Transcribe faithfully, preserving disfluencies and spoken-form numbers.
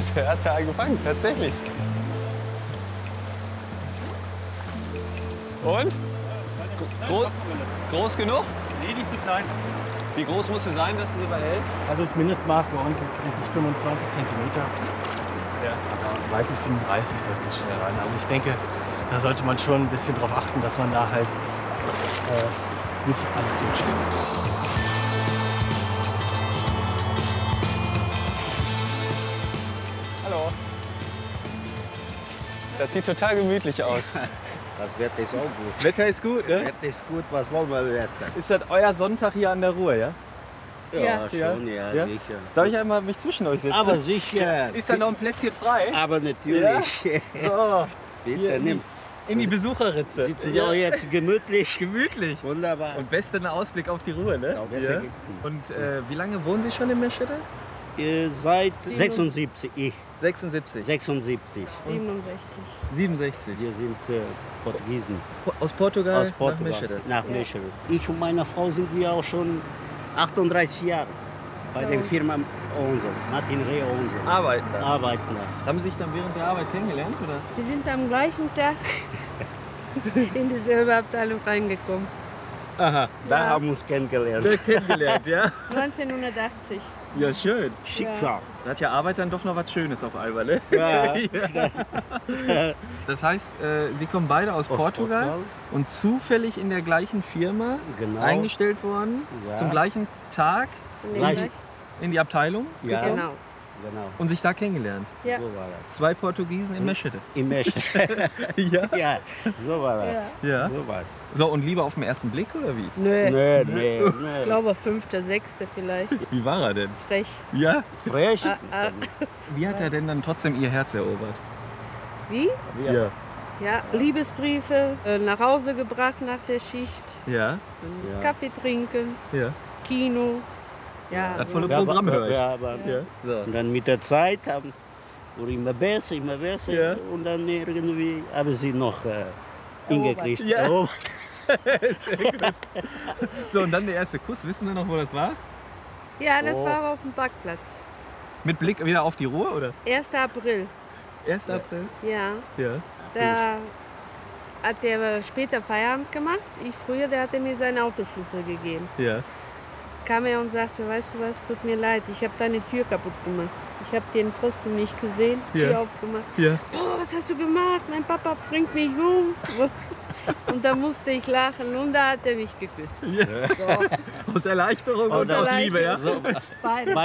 der hat da gefangen, tatsächlich. Und? Gro groß genug? Nee, nicht so klein. Wie groß muss sie sein, dass du sie behältst? Also das Mindestmaß bei uns ist eigentlich fünfundzwanzig Zentimeter. Ja. Aber dreißig, fünfunddreißig sollte es schnell rein. Also ich denke, da sollte man schon ein bisschen drauf achten, dass man da halt äh, nicht alles totschlägt. Hallo. Das sieht total gemütlich aus. Das Wetter ist auch gut. Wetter ist gut, ne? Wetter ist gut, was wollen wir besser? Ist das euer Sonntag hier an der Ruhr, ja? Ja, schon, ja, Ja? sicher. Darf ich einmal mich zwischen euch setzen? Aber sicher. Ist da noch ein Plätzchen frei? Aber natürlich. So, Bitte, hier in, nimm. die, in die Besucherritze. Sitzen ja auch jetzt gemütlich. Gemütlich. Wunderbar. Und besten Ausblick auf die Ruhr, ne? Ja, besser geht's nicht. Und äh, wie lange wohnen Sie schon in Meschede? Äh, seit sechsundsiebzig, ich. sechsundsiebzig. sechsundsiebzig. siebenundsechzig. siebenundsechzig. Wir sind äh, Portugiesen. Aus Portugal, Aus Portugal. nach Meschede. Nach Meschede. Ich und meine Frau sind wir auch schon achtunddreißig Jahre bei So. der Firma Onso, Martin Reh Onso. Arbeiten da. Arbeiten da. Haben Sie sich dann während der Arbeit kennengelernt, oder? Wir sind am gleichen Tag in dieselbe Abteilung reingekommen. Aha. Da Ja. haben wir uns kennengelernt. Kennengelernt, ja? neunzehnhundertachtzig. Ja, schön. Schicksal. Da hat ja Arbeit dann doch noch was Schönes auf Alba, ne? Ja. Das heißt, äh, Sie kommen beide aus Portugal, Portugal. und zufällig in der gleichen Firma Genau. eingestellt worden, Ja. zum gleichen Tag In dem Gleich. Bereich. in die Abteilung Ja, Genau. genau. und sich da kennengelernt. Ja. So war das. Zwei Portugiesen in Meschede. Im Mesch. Ja. Ja, so war das. Ja. So war's. So, und lieber auf den ersten Blick, oder wie? Nö, Nee, nee, ich nee. glaube fünfter, sechster vielleicht. Wie war er denn? Frech. Ja? Frech. Ah, ah. Wie hat er denn dann trotzdem Ihr Herz erobert? Wie? Ja. Ja, Liebesbriefe äh, nach Hause gebracht nach der Schicht. Ja? Ja. Kaffee trinken, Ja. Kino. Ja, Das volle Ja, Programm aber- höre ich. ja, aber- Ja. So. Und dann mit der Zeit haben wurde immer besser, immer besser. Ja. Und dann irgendwie haben sie noch äh, hingekriegt. Ja. Erobert. So, und dann der erste Kuss. Wissen Sie noch, wo das war? ja, das Oh. war auf dem Parkplatz. Mit Blick wieder auf die Ruhr, oder? erster April. erster April? Ja, Ja. da hat der später Feierabend gemacht. Ich früher, der hatte mir seinen Autoschlüssel gegeben. Ja. Kam er und sagte, weißt du was, tut mir leid, ich habe deine Tür kaputt gemacht. Ich habe den Pfosten nicht gesehen, Ja. Tür aufgemacht. Ja. Boah, was hast du gemacht? Mein Papa bringt mich um. Und da musste ich lachen und da hat er mich geküsst. Ja. So, Aus Erleichterung und aus Liebe, ja? beide.